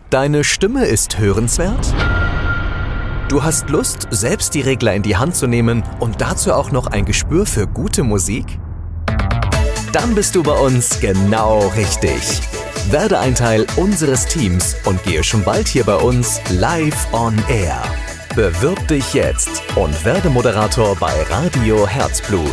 Deine Stimme ist hörenswert? Du hast Lust, selbst die Regler in die Hand zu nehmen und dazu auch noch ein Gespür für gute Musik? Dann bist du bei uns genau richtig. Werde ein Teil unseres Teams und gehe schon bald hier bei uns live on air. Bewirb dich jetzt und werde Moderator bei Radio Herzblut.